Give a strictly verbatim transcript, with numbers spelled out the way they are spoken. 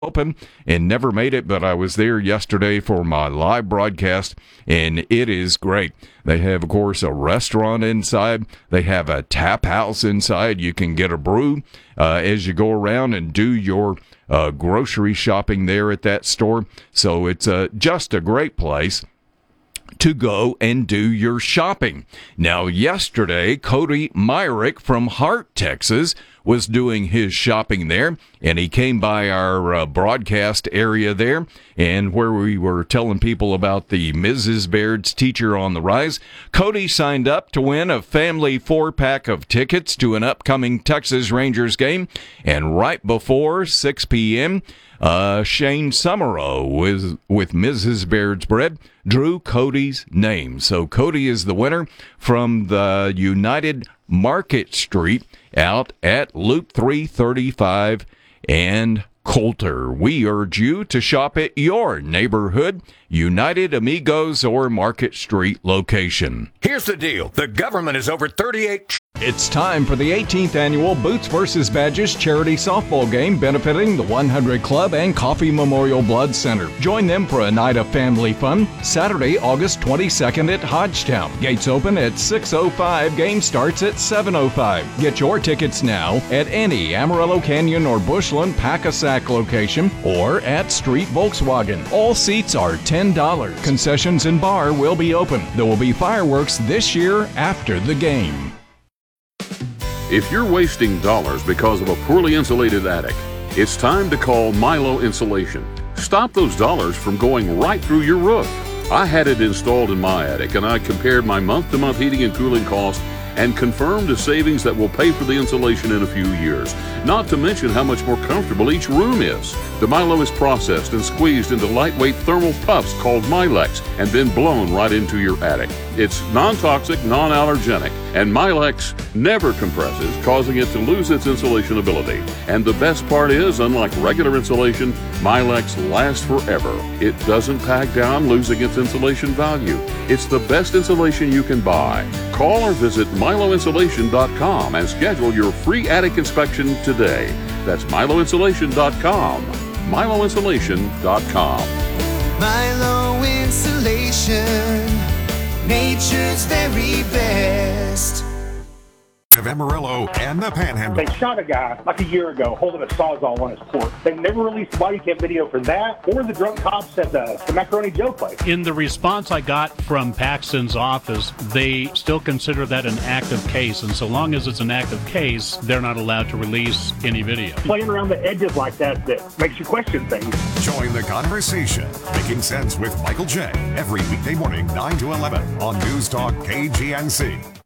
open and never made it, but I was there yesterday for my live broadcast, and it is great. They have, of course, a restaurant inside. They have a tap house inside. You can get a brew uh, as you go around and do your uh, grocery shopping there at that store. So it's uh, just a great place to go and do your shopping. Now, yesterday, Cody Myrick from Hart, Texas, was doing his shopping there, and he came by our uh, broadcast area there, and where we were telling people about the Missus Baird's Teacher on the Rise. Cody signed up to win a family four-pack of tickets to an upcoming Texas Rangers game, and right before six p.m., Uh, Shane Summerow with, with Missus Baird's Bread drew Cody's name. So Cody is the winner from the United Market Street out at Loop three thirty-five and Coulter. We urge you to shop at your neighborhood United Amigos or Market Street location. Here's the deal. The government is over thirty-eight... It's time for the eighteenth annual Boots versus Badges charity softball game benefiting the one hundred Club and Coffee Memorial Blood Center. Join them for a night of family fun Saturday, August twenty-second at Hodgetown. Gates open at six oh five. Game starts at seven oh five. Get your tickets now at any Amarillo Canyon or Bushland Pack-A-Sack location or at Street Volkswagen. All seats are ten dollars. Concessions and bar will be open. There will be fireworks this year after the game. If you're wasting dollars because of a poorly insulated attic, it's time to call Milo Insulation. Stop those dollars from going right through your roof. I had it installed in my attic, and I compared my month-to-month heating and cooling costs and confirmed a savings that will pay for the insulation in a few years, not to mention how much more comfortable each room is. The Milo is processed and squeezed into lightweight thermal puffs called Milex and then blown right into your attic. It's non-toxic, non-allergenic, and Milex never compresses, causing it to lose its insulation ability. And the best part is, unlike regular insulation, Milex lasts forever. It doesn't pack down, losing its insulation value. It's the best insulation you can buy. Call or visit Milo Insulation dot com and schedule your free attic inspection today. That's Milo Insulation dot com. Milo Insulation dot com. Milo Insulation, nature's very best. Of Amarillo and the Panhandle. They shot a guy like a year ago holding a sawzall on his porch. They never released body cam video for that or the drunk cops at the, the Macaroni Joe place. In the response I got from Paxton's office, they still consider that an active case, and so long as it's an active case, they're not allowed to release any video. Playing around the edges like that that makes you question things. Join the conversation, Making Sense with Michael J. Every weekday morning, nine to eleven on News Talk K G N C.